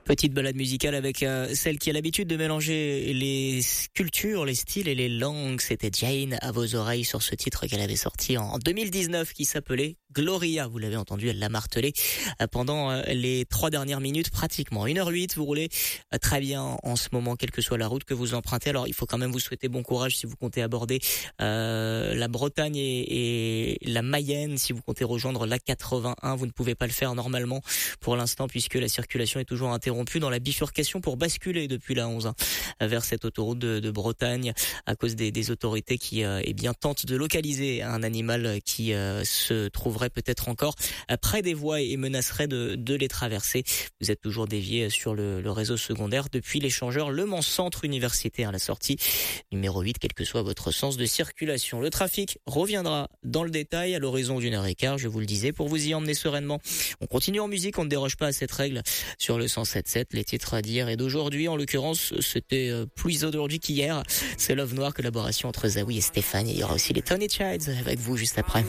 Petite balade musicale avec celle qui a l'habitude de mélanger les cultures, les styles et les langues. C'était Jane à vos oreilles sur ce titre qu'elle avait sorti en 2019 qui s'appelait Gloria. Vous l'avez entendu, elle l'a martelé pendant les 3 dernières minutes pratiquement. 1h08, vous roulez très bien en ce moment, quelle que soit la route que vous empruntez. Alors il faut quand même vous souhaiter bon courage si vous comptez aborder la Bretagne et la Mayenne. Si vous comptez rejoindre la 81, vous ne pouvez pas le faire normalement pour l'instant puisque la circulation est toujours interrompue dans la bifurcation pour basculer depuis la 11 vers cette autoroute de Bretagne à cause des autorités qui tentent de localiser un animal qui se trouverait peut-être encore près des voies et menacerait de les traverser. Vous êtes toujours dévié sur le réseau secondaire depuis l'échangeur Le Mans Centre Universitaire, la sortie numéro 8, quel que soit votre sens de circulation. Le trafic reviendra dans le détail à l'horizon d'1h15, je vous le disais, pour vous y emmener sereinement. On continue en musique, on ne déroge pas à cette règle sur le 107.7. Les titres d'hier et d'aujourd'hui, en l'occurrence, c'était plus aujourd'hui qu'hier. C'est Love Noir, collaboration entre Zawi et Stéphane. Et il y aura aussi les Tony Childs avec vous juste après.